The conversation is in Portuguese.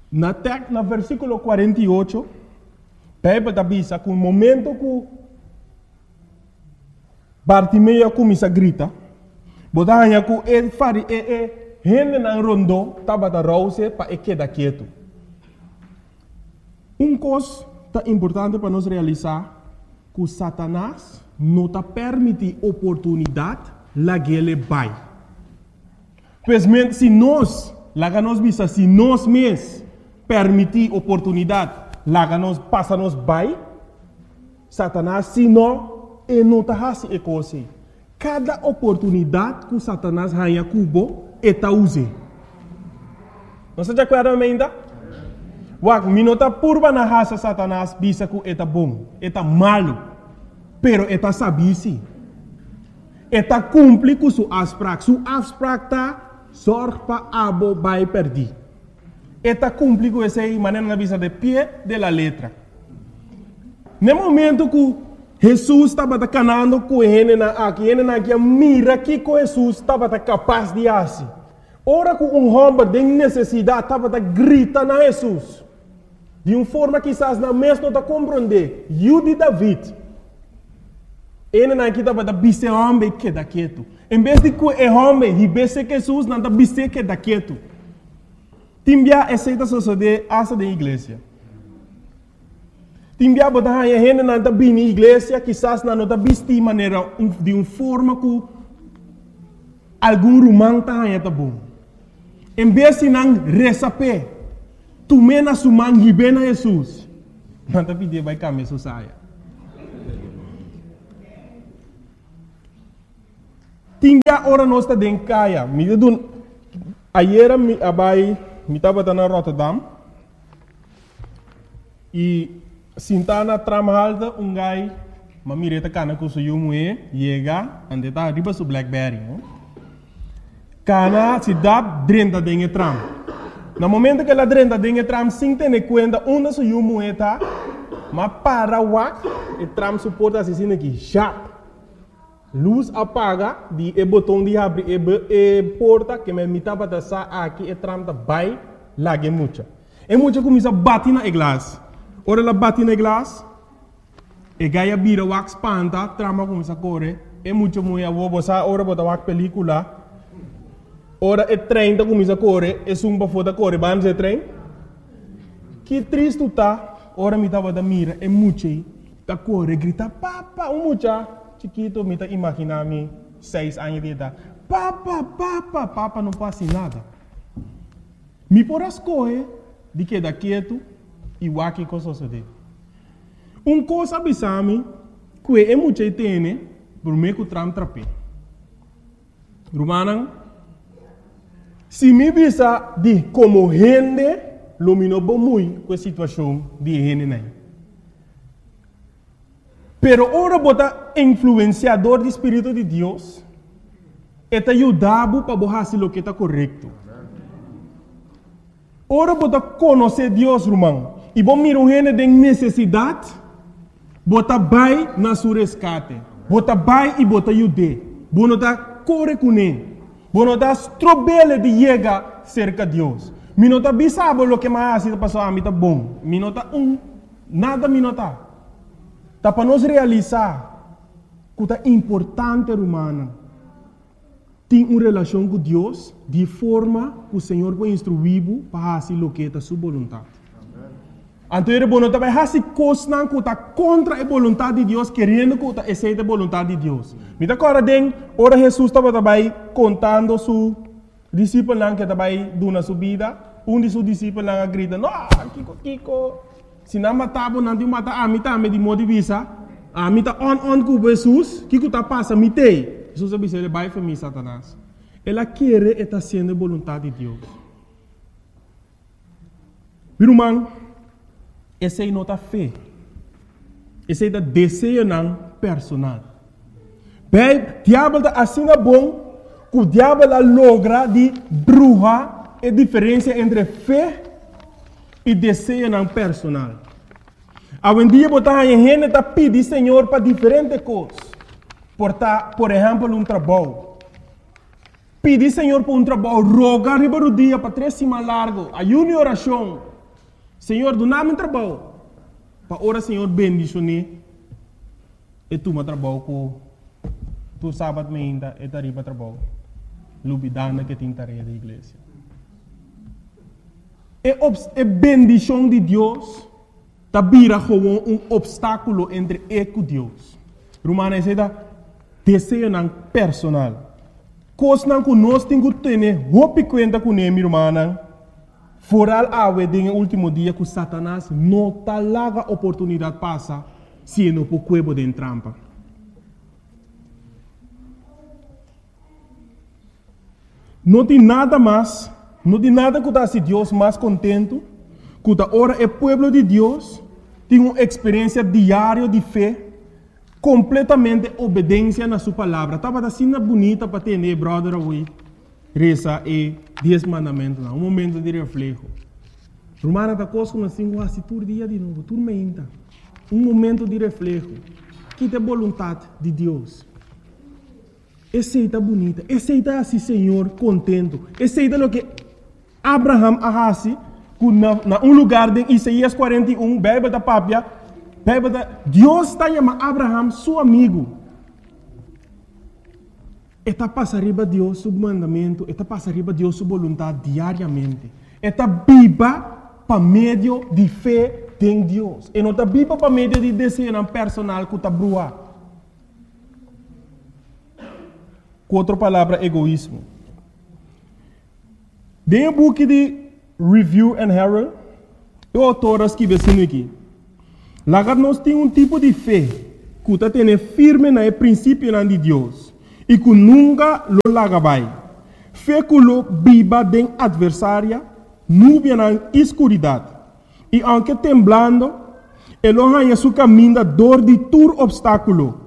Na versículo 48, Bíblia está dizendo que no momento que Bartimeu começa a gritar, botando que ele faz gente na rondo, estava a rouse para ele quedar quieto. Coisa importante para nós realizar, que Satanás não está permitindo oportunidade lá que ele vai. Pois se nós mesmos permitir oportunidade lá que nós passamos vai, Satanás, se não, ele não está fazendo isso coisa. Cada oportunidade que Satanás ganha cubo, ele está usando. Não se acorda ainda? Wak, minota purba na raça Satanás bisa que está bom, está malo, pero está sabisi. Está cumpre com sua afspraak. Sua afspraak está zorg para abo vai perder. Está cumpre com essa maneira na bisa de pé de la letra. No momento que Jesus estava canando com ele aqui mira que Jesus estava capaz de fazer. Ora que homem de necessidade estava gritando a Jesus. De uma forma que quizás na mesma não está compreender. Eu de David. Ele aqui estava a biser homem que está quieto. Em vez de que o homem ribesse Jesus, não está biser que está quieto. Timbia aceita suceder essa da igreja. Timbia botar a gente não está bem na igreja, quizás não está bister de maneira de uma forma que algum romano está bom. Em vez de não receber, tu mena sumang hibena Jesus. Não está pedindo vai caminhar saia. Tinha hora nós está dentro caia. Ayer me estava na Rotterdam e sintana tramalda gai mamireta cana com o yumu chega ande tá riba su Blackberry. Cana se dá dentro dentro tram. No momento que ela dentro dentro tram sem ter conta onde su yumu tá, mas para wak e tram suporta assim aqui já. Luz apaga, e botão de abrir e porta que me mitava da sa aqui e tram da vai lá que mucha. E mucha começa a bater na glass. Ora ela bate na glass, e gaia vira wax panta, trama começa a correr. E mucha mulher vou botar ora botar wax película. Ora e trem começa a correr, e sumba foda correr, vamos e trem. Que triste tá. Ora me tava da mira, e mucha tá correr, grita papa, mucha. Chiquito, me está imaginando 6 anos de idade. Papa, não passa nada. Me por as coisas de que da quieto e o aqui coisa sucede. Coisa abisame que é muito tem, por mim que o tram trape. Romana, se me visa de como gente, lumino bom muito com a situação de gente não. Pero ora bota influenciador do Espírito de Deus, eta ajudava para fazer o que está correto. Ora bota conhecer Deus, irmão, e bom mira um gente de necessidade, bota vai na sua resgate, bota vai e bota ajude, bota tá corre com ele, bota tá strobele de chegar cerca de Deus. Minota bisabo o que mais está passando a mim tá bom, minota nada minota. Tá para nós realizar que é importante, humana, ter uma relação com Deus de forma que o Senhor vai instruir para fazer o que é a sua vontade. Então, ele vai fazer coisas que está contra a vontade de Deus, querendo que aceite a vontade de Deus. Me acorda bem, ora Jesus estava também contando seu discípulo que estava dando sua vida. De seus discípulos grita, não, Kiko. Se não matava, não tinha matar a mim também de modo de vista. A mim está on com Jesus, que está passando, me tem. Jesus disse, ele vai para mim, Satanás. Ela quer estar sendo a vontade de Deus. Meu irmão, essa é a nossa fé. Esse é o desejo personal. Bem, o diabo está assim bom, que o diabo logra de bruxa a diferença entre fé e desejo personal. Hoje em dia, a gente está pedindo Senhor para diferentes coisas. Por exemplo, um trabalho. Pedir Senhor para um trabalho, rogar o dia para 3 semanas largo, ayuno e oração. Senhor, do nome trabalho. Para ora, Senhor, bendicionar. E tu me trabalho com tu sábado ainda e tarifa trabalho. Lubidana que tem tarefa da igreja. É bendição de Deus. Tá vira como obstáculo entre eu e Deus. Romana diz desejo não personal. Coisa que nós temos que ter, roupa conta com ele, irmã. Foral awe no último dia que Satanás não tá larga oportunidade passa se não por cuebo de trampa. Não tem nada mais, não tem nada que dá se Deus mais contento, que ora é povo de Deus, tem uma experiência diária de fé, completamente obediência na sua palavra. Estava assim bonita para ter, brother, hoje. Reza e 10 mandamentos, um momento de reflexo. Romana da coisa assim, quase todo dia de novo, tudo ainda. Um momento de reflexo. Que é a vontade de Deus. Essa é bonita, essa é assim, Senhor, contento. Essa é o que Abraham arrasi, na lugar de Isaías 41, Bíblia da Pápia, Deus está chamando Abraham seu amigo. Está passa riba Deus seu mandamento, está passa riba Deus sua vontade diariamente. Está viva para meio de fé em Deus. E não está viva para meio de desejo personal que está brua. Com outra palavra, egoísmo. Dentro do book de Review and Herald, o autor escreve assim aqui. Lá nós temos tipo de fé que está tendo firme no princípio de Deus. E que nunca lo larga vai. Fé que lo viva den adversária, nuvem na escuridade. E aunque temblando, ele ganha seu caminho dor de todo obstáculo.